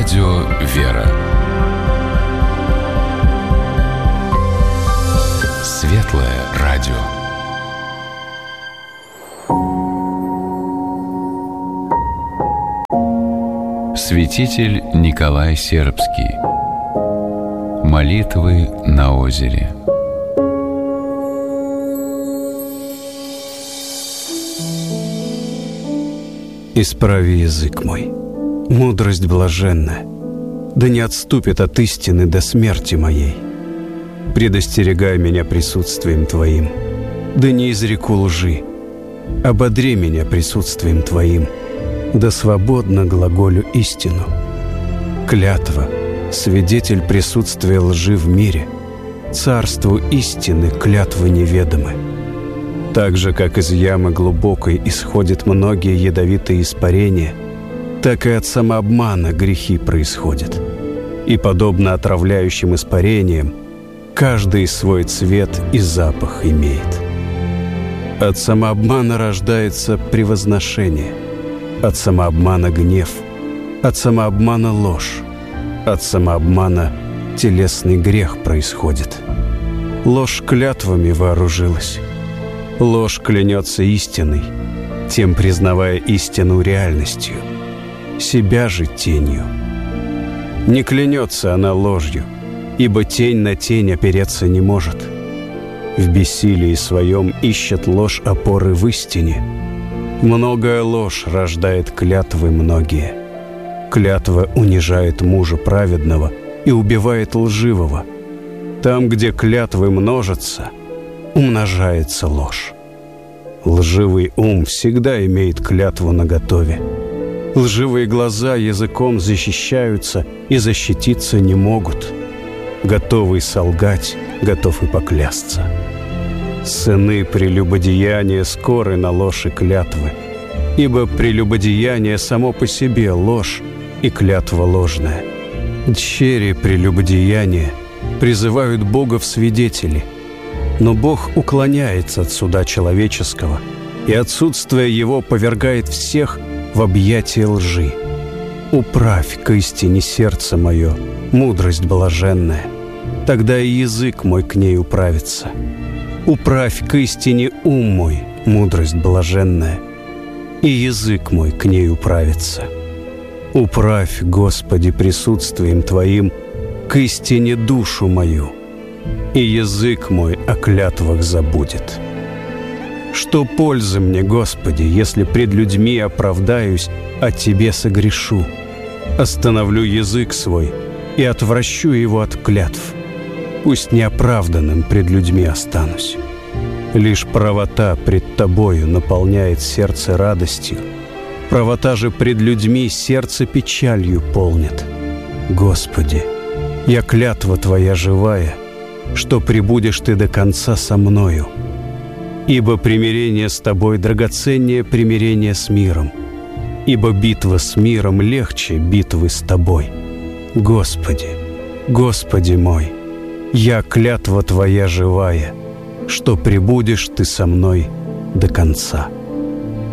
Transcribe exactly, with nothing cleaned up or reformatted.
Радио «Вера». Светлое радио. Святитель Николай Сербский. Молитвы на озере. Исправи язык мой, мудрость блаженная, да не отступит от истины до смерти моей. Предостерегай меня присутствием Твоим, да не изреку лжи. Ободри меня присутствием Твоим, да свободно глаголю истину. Клятва, свидетель присутствия лжи в мире, царству истины клятвы неведомы. Так же, как из ямы глубокой исходят многие ядовитые испарения, так и от самообмана грехи происходят. И, подобно отравляющим испарениям, каждый свой цвет и запах имеет. От самообмана рождается превозношение, от самообмана гнев, от самообмана ложь, от самообмана телесный грех происходит. Ложь клятвами вооружилась. Ложь клянется истиной, тем признавая истину реальностью, себя же тенью. Не клянется она ложью, ибо тень на тень опереться не может. В бессилии своем ищет ложь опоры в истине. Многое ложь рождает клятвы многие. Клятва унижает мужа праведного и убивает лживого. Там, где клятвы множатся, умножается ложь. Лживый ум всегда имеет клятву наготове. Лживые глаза языком защищаются и защититься не могут. Готовый солгать, готов и поклясться. Сыны прелюбодеяния скоры на ложь и клятвы, ибо прелюбодеяние само по себе ложь и клятва ложная. Дщери прелюбодеяния призывают Бога в свидетели, но Бог уклоняется от суда человеческого, и отсутствие Его повергает всех в объятия лжи. Управь к истине сердце мое, мудрость блаженная, тогда и язык мой к ней управится. Управь к истине ум мой, мудрость блаженная, и язык мой к ней управится. Управь, Господи, присутствием Твоим к истине душу мою, и язык мой о клятвах забудет. Что пользы мне, Господи, если пред людьми оправдаюсь, а Тебе согрешу? Остановлю язык свой и отвращу его от клятв. Пусть неоправданным пред людьми останусь. Лишь правота пред Тобою наполняет сердце радостью. Правота же пред людьми сердце печалью полнит. Господи, я клятва Твоя живая, что пребудешь Ты до конца со мною. Ибо примирение с Тобой драгоценнее примирения с миром, ибо битва с миром легче битвы с Тобой. Господи, Господи мой, я клятва Твоя живая, что пребудешь Ты со мной до конца.